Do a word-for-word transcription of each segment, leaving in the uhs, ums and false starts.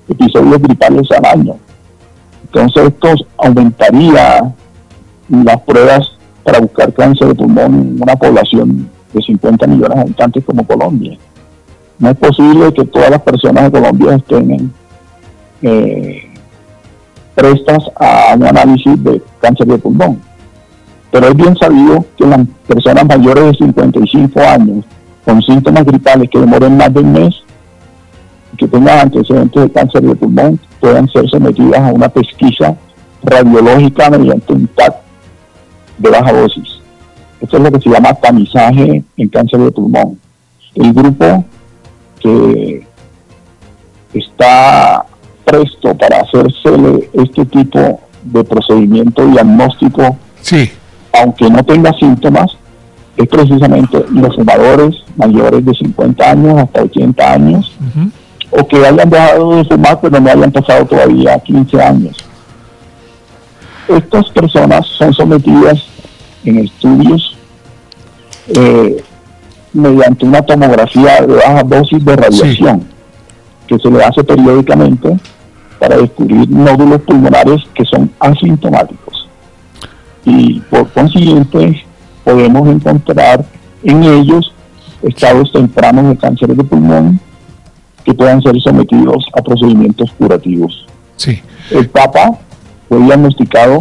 episodios gripales al año. Entonces esto aumentaría las pruebas para buscar cáncer de pulmón en una población de cincuenta millones de habitantes como Colombia. No es posible que todas las personas de Colombia estén eh, prestas a un análisis de cáncer de pulmón. Pero es bien sabido que las personas mayores de cincuenta y cinco años con síntomas gripales que demoren más de un mes, que tengan antecedentes de cáncer de pulmón, puedan ser sometidas a una pesquisa radiológica mediante un T A C de baja dosis. Esto es lo que se llama tamizaje en cáncer de pulmón. El grupo que está presto para hacerse este tipo de procedimiento diagnóstico, sí, aunque no tenga síntomas, es precisamente los fumadores mayores de cincuenta años hasta ochenta años, uh-huh, o que hayan dejado de fumar pero no hayan pasado todavía quince años. Estas personas son sometidas en estudios eh, mediante una tomografía de baja dosis de radiación, sí, que se le hace periódicamente para descubrir nódulos pulmonares que son asintomáticos. Y por consiguiente podemos encontrar en ellos estados tempranos de cáncer de pulmón que puedan ser sometidos a procedimientos curativos. Sí. El Papa fue diagnosticado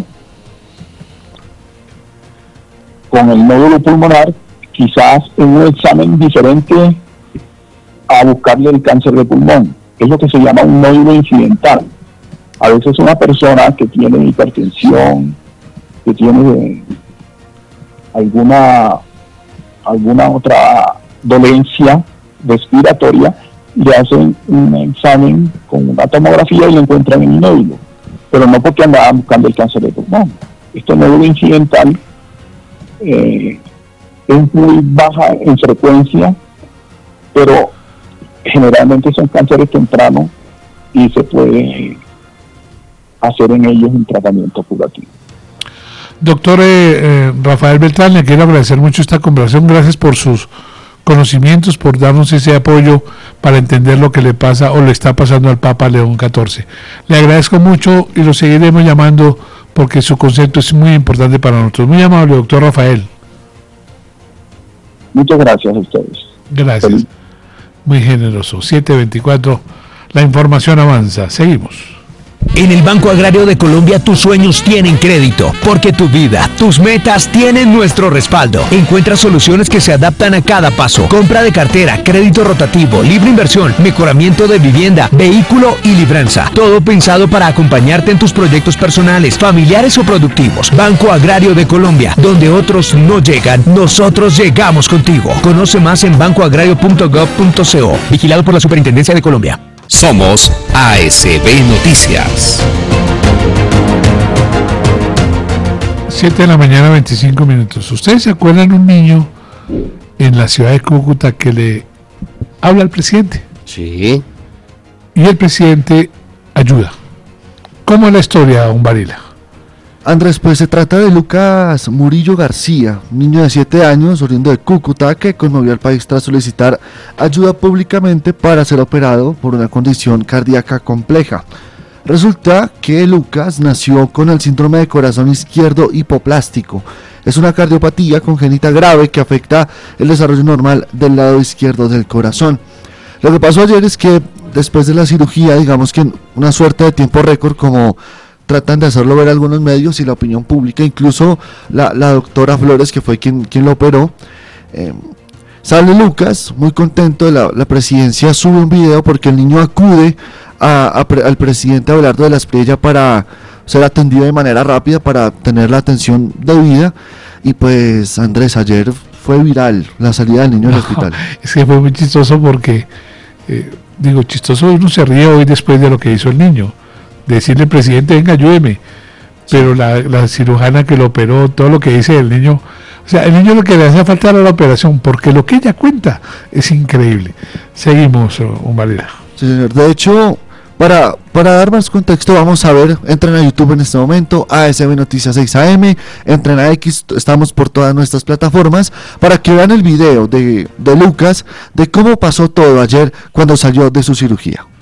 con el nódulo pulmonar, quizás en un examen diferente a buscarle el cáncer de pulmón. Es lo que se llama un nódulo incidental. A veces una persona que tiene hipertensión, que tiene alguna alguna otra dolencia respiratoria, le hacen un examen con una tomografía y lo encuentran en el nódulo, pero no porque andaban buscando el cáncer de pulmón. Este nódulo incidental eh, es muy baja en frecuencia, pero generalmente son cánceres tempranos y se puede hacer en ellos un tratamiento curativo. Doctor eh, eh, Rafael Beltrán, le quiero agradecer mucho esta conversación. Gracias por sus conocimientos, por darnos ese apoyo para entender lo que le pasa o le está pasando al Papa León catorce. Le agradezco mucho y lo seguiremos llamando porque su concepto es muy importante para nosotros. Muy amable, doctor Rafael. Muchas gracias a ustedes. Gracias. Feliz. Muy generoso. siete veinticuatro, la información avanza. Seguimos. En el Banco Agrario de Colombia tus sueños tienen crédito, porque tu vida, tus metas tienen nuestro respaldo. Encuentra soluciones que se adaptan a cada paso. Compra de cartera, crédito rotativo, libre inversión, mejoramiento de vivienda, vehículo y libranza. Todo pensado para acompañarte en tus proyectos personales, familiares o productivos. Banco Agrario de Colombia, donde otros no llegan, nosotros llegamos contigo. Conoce más en banco agrario punto gov punto co. Vigilado por la Superintendencia de Colombia. Somos A S B Noticias. siete de la mañana, veinticinco minutos. ¿Ustedes se acuerdan un niño en la ciudad de Cúcuta que le habla al presidente? Sí. Y el presidente ayuda. ¿Cómo es la historia, don Varela? Andrés, pues se trata de Lucas Murillo García, niño de siete años, oriundo de Cúcuta, que conmovió al país tras solicitar ayuda públicamente para ser operado por una condición cardíaca compleja. Resulta que Lucas nació con el síndrome de corazón izquierdo hipoplástico. Es una cardiopatía congénita grave que afecta el desarrollo normal del lado izquierdo del corazón. Lo que pasó ayer es que después de la cirugía, digamos que en una suerte de tiempo récord, como tratan de hacerlo ver algunos medios y la opinión pública, incluso la, la doctora Flores, que fue quien, quien lo operó, eh, sale Lucas muy contento de la, la presidencia, sube un video porque el niño acude a, a pre, al presidente Abelardo de la Espriella para ser atendido de manera rápida, para tener la atención debida. Y pues, Andrés, ayer fue viral la salida del niño no, del hospital. Es que fue muy chistoso porque, eh, digo, chistoso, uno se ríe hoy después de lo que hizo el niño. Decirle, presidente, venga, ayúdeme. Pero la, la cirujana que lo operó, todo lo que dice el niño, o sea, el niño lo que le hace falta era la operación, porque lo que ella cuenta es increíble. Seguimos, un Valera. Sí, señor. De hecho, para, para dar más contexto, vamos a ver, entren a YouTube en este momento, A S B Noticias seis A M, entren a X, estamos por todas nuestras plataformas, para que vean el video de, de Lucas, de cómo pasó todo ayer cuando salió de su cirugía.